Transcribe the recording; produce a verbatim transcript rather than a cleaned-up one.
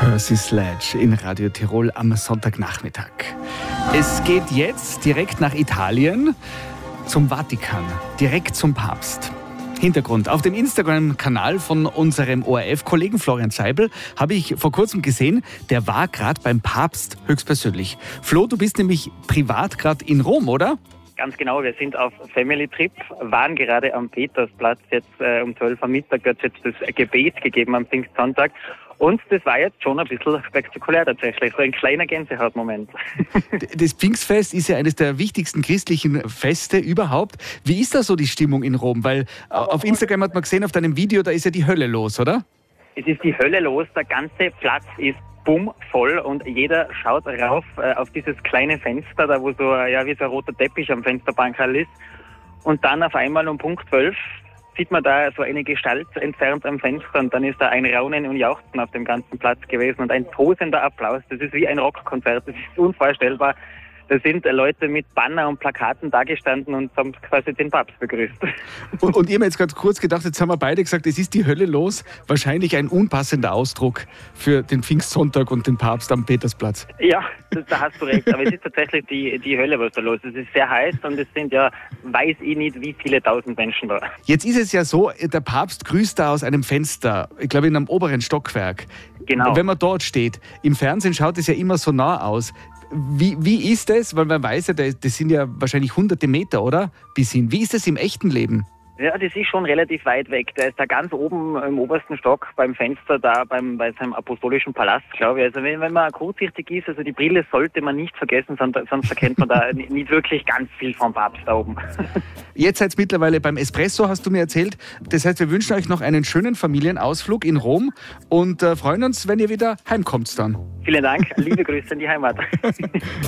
Percy Sledge in Radio Tirol am Sonntagnachmittag. Es geht jetzt direkt nach Italien, zum Vatikan, direkt zum Papst. Hintergrund: Auf dem Instagram-Kanal von unserem O R F-Kollegen Florian Zeibel habe ich vor kurzem gesehen, der war gerade beim Papst höchstpersönlich. Flo, du bist nämlich privat gerade in Rom, oder? Ganz genau, wir sind auf Family Trip, waren gerade am Petersplatz, jetzt äh, um zwölf am Mittag wird es jetzt das Gebet gegeben am Pfingstsonntag. Und das war jetzt schon ein bisschen spektakulär tatsächlich, so ein kleiner Gänsehautmoment. Das Pfingstfest ist ja eines der wichtigsten christlichen Feste überhaupt. Wie ist da so die Stimmung in Rom? Weil auf Instagram hat man gesehen, auf deinem Video, da ist ja die Hölle los, oder? Es ist die Hölle los, der ganze Platz ist bummvoll und jeder schaut rauf äh, auf dieses kleine Fenster, da wo so, ja, wie so ein roter Teppich am Fensterbankerl ist. Und dann auf einmal um Punkt zwölf sieht man da so eine Gestalt entfernt am Fenster und dann ist da ein Raunen und Jauchzen auf dem ganzen Platz gewesen und ein tosender Applaus. Das ist wie ein Rockkonzert, das ist unvorstellbar. Da sind Leute mit Banner und Plakaten dagestanden und haben quasi den Papst begrüßt. Und, und ich habe jetzt gerade kurz gedacht, jetzt haben wir beide gesagt, es ist die Hölle los. Wahrscheinlich ein unpassender Ausdruck für den Pfingstsonntag und den Papst am Petersplatz. Ja, das, da hast du recht. Aber es ist tatsächlich die, die Hölle, was da los ist. Es ist sehr heiß und es sind ja, weiß ich nicht, wie viele tausend Menschen da. Jetzt ist es ja so, der Papst grüßt da aus einem Fenster, ich glaube in einem oberen Stockwerk. Genau. Wenn man dort steht. Im Fernsehen schaut es ja immer so nah aus. Wie, wie ist es? Weil man weiß ja, das sind ja wahrscheinlich hunderte Meter, oder? Bis hin. Wie ist das im echten Leben? Ja, das ist schon relativ weit weg. Der ist da ganz oben im obersten Stock beim Fenster da beim, bei seinem apostolischen Palast, glaube ich. Also wenn, wenn man kurzsichtig ist, also die Brille sollte man nicht vergessen, sonst, sonst erkennt man da nicht wirklich ganz viel vom Papst da oben. Jetzt seid ihr mittlerweile beim Espresso, hast du mir erzählt. Das heißt, wir wünschen euch noch einen schönen Familienausflug in Rom und äh, freuen uns, wenn ihr wieder heimkommt dann. Vielen Dank, liebe Grüße in die Heimat.